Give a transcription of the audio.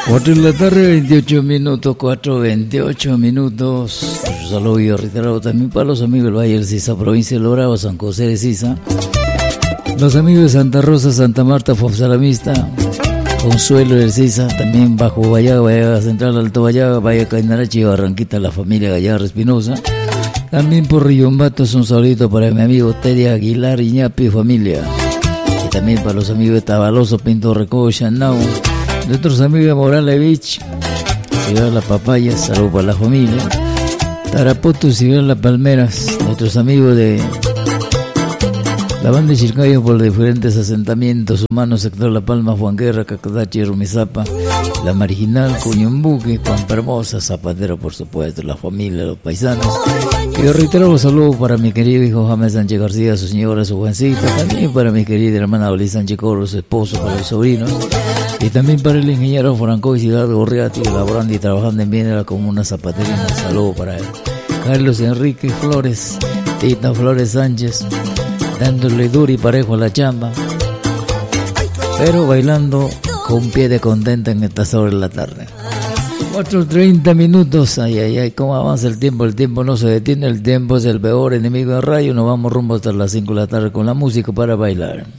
4 de la tarde, 28 minutos, 4:28. Un saludo y reiterado también para los amigos del Valle del Sisa, provincia de Loraba, San José de Sisa. Los amigos de Santa Rosa, Santa Marta, Fofsalamista, Consuelo del Sisa, también bajo Vallaga Central, Alto Vallaga, Valle Cainarachi, Barranquita, la familia Gallardo Espinosa. También por Riyombatos, un saludito para mi amigo Teddy Aguilar, Iñapi y familia. Y también para los amigos de Tabaloso, Pinto Recodo, Chanao. Nuestros amigos de Morales Beach, Ciudad La Papaya, salud para la familia. Tarapoto, Ciudad La Palmeras, nuestros amigos de la banda de Chilcayo por diferentes asentamientos humanos, sector La Palma, Juan Guerra, Cacadachi, Rumizapa, La Marginal, Cuñumbuque, Pampa Hermosa, Zapatero, por supuesto, la familia, los paisanos. Y yo reitero un saludo para mi querido hijo James Sánchez García, su señora, su Juancita, también para mi querida hermana Oli Sánchez Coro, su esposo, para los sobrinos, y también para el ingeniero Franco y Ciudad Gorriati, laborando y trabajando en bien de la comuna zapaterina. Un saludo para él. Carlos Enrique Flores, Tita Flores Sánchez, dándole duro y parejo a la chamba, pero bailando con pie de contenta en estas horas de la tarde. 4:30 minutos, ay, cómo avanza el tiempo no se detiene, el tiempo es el peor enemigo de radio. Nos vamos rumbo hasta las 5 de la tarde con la música para bailar.